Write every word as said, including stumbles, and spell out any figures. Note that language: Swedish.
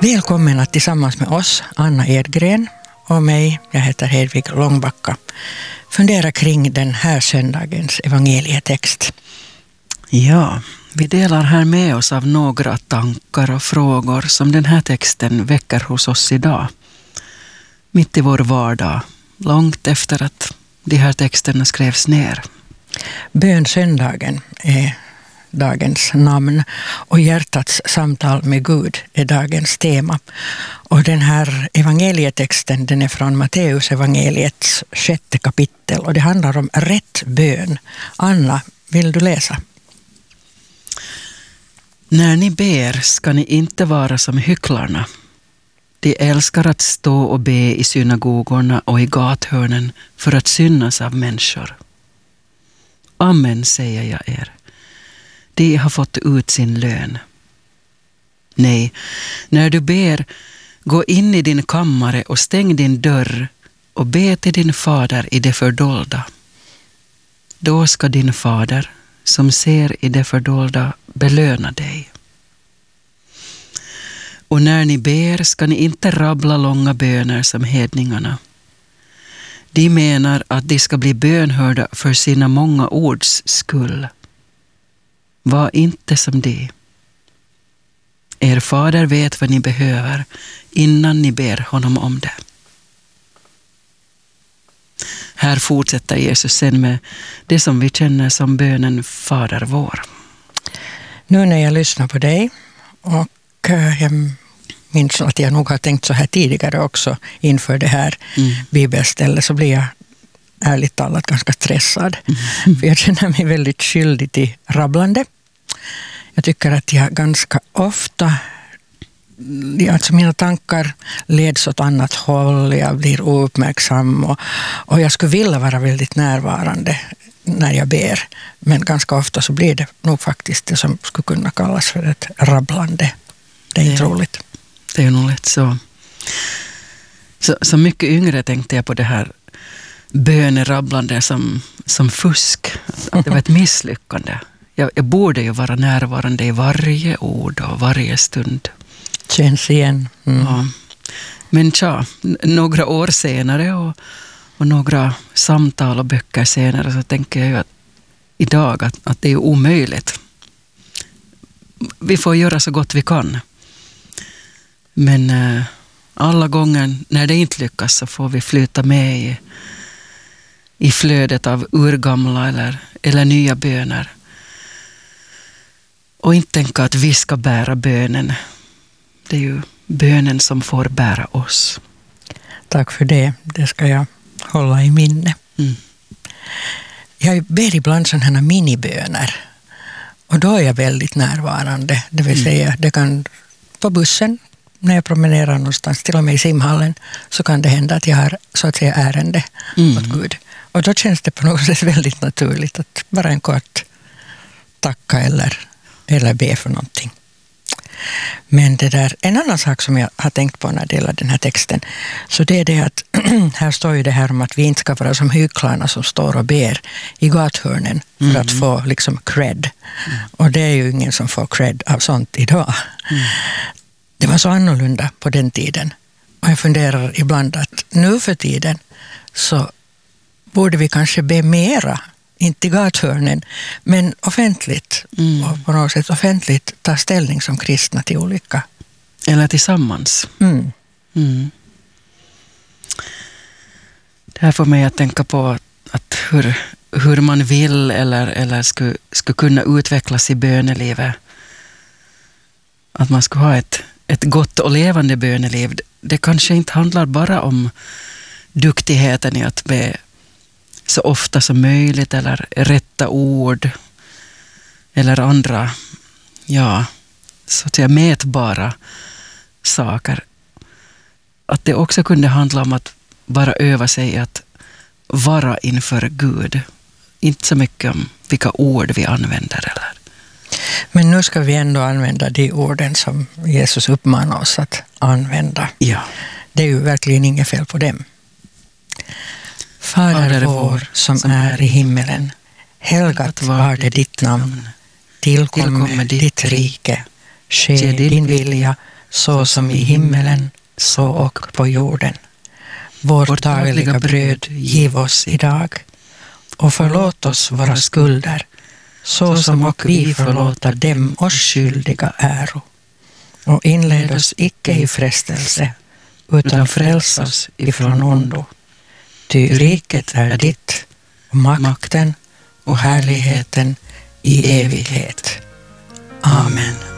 Välkommen att tillsammans med oss, Anna Edgren och mig, jag heter Hedvig Långbacka, fundera kring den här söndagens evangelietext. Ja, vi delar här med oss av några tankar och frågor som den här texten väcker hos oss idag. Mitt i vår vardag, långt efter att de här texterna skrevs ner. Bönsöndagen är dagens namn och hjärtats samtal med Gud är dagens tema. Och den här evangelietexten, den är från Matteus evangeliets sjätte kapitel och det handlar om rätt bön. Anna, vill du läsa? När ni ber ska ni inte vara som hycklarna. De älskar att stå och be i synagogorna och i gathörnen för att synas av människor. Amen, säger jag er. De har fått ut sin lön. Nej, när du ber, gå in i din kammare och stäng din dörr och be till din fader i det fördolda. Då ska din fader, som ser i det fördolda, belöna dig. Och när ni ber ska ni inte rabbla långa böner som hedningarna. De menar att de ska bli bönhörda för sina många ords skull. Var inte som de. Er fader vet vad ni behöver innan ni ber honom om det. Här fortsätter Jesus sen med det som vi känner som bönen Fader vår. Nu när jag lyssnar på dig och jag minns att jag nog har tänkt så här tidigare också inför det här mm. bibelstället, så blir jag ärligt talat ganska stressad. Mm. För jag känner mig väldigt skyldig till rabblande. Jag tycker att jag ganska ofta, alltså mina tankar leds åt annat håll, jag blir ouppmärksam och, och jag skulle vilja vara väldigt närvarande när jag ber. Men ganska ofta så blir det nog faktiskt det som skulle kunna kallas för ett rabblande. Det är inte roligt. Det är nog lätt så. så. Så mycket yngre tänkte jag på det här bönerabblande som, som fusk. Att det var ett misslyckande. Jag, jag borde ju vara närvarande i varje ord och varje stund. Känns igen. Mm. Ja. Men tja, några år senare och, och några samtal och böcker senare så tänker jag ju att, idag att, att det är omöjligt. Vi får göra så gott vi kan. Men äh, alla gånger när det inte lyckas så får vi flyta med i, i flödet av urgamla eller, eller nya böner. Och inte tänka att vi ska bära bönen. Det är ju bönen som får bära oss. Tack för det. Det ska jag hålla i minne. Mm. Jag ber ibland sådana här miniböner. Och då är jag väldigt närvarande. Det vill säga, mm. det kan på bussen, när jag promenerar någonstans, till och med i simhallen, så kan det hända att jag har så att säga ärende mm. åt Gud. Och då känns det på något sätt väldigt naturligt att bara en kort tacka eller, eller be för någonting. Men det där, en annan sak som jag har tänkt på när det gäller den här texten, så det är det att här står ju det här om att vi inte ska vara som hycklarna som står och ber i gathörnen för mm. att få liksom cred. Mm. Och det är ju ingen som får cred av sånt idag. Mm. Det var så annorlunda på den tiden. Och jag funderar ibland att nu för tiden så borde vi kanske be mera, inte i gathörnen, men offentligt. Mm. Och på något sätt offentligt ta ställning som kristna till olika. Eller tillsammans. Mm. Mm. Det här får mig att tänka på att hur, hur man vill eller, eller skulle, skulle kunna utvecklas i bönelivet. Att man ska ha ett, ett gott och levande böneliv. Det kanske inte handlar bara om duktigheten i att be så ofta som möjligt eller rätta ord eller andra, ja, så att säga mätbara saker. Att det också kunde handla om att bara öva sig att vara inför Gud. Inte så mycket om vilka ord vi använder eller. Men nu ska vi ändå använda de orden som Jesus uppmanar oss att använda. Ja. Det är ju verkligen inget fel på dem. Fader vår som, som är i himmelen, helgat var det ditt namn. Tillkommer ditt rike. ske din vilja så som i himmelen, så och på jorden. Vårt dagliga bröd giv oss idag och förlåt oss våra skulder, så som och vi förlåta dem oss skyldiga äro. Och inled oss icke i frestelse, utan fräls oss ifrån ondo. Ty riket är ditt, och makten och härligheten i evighet. Amen.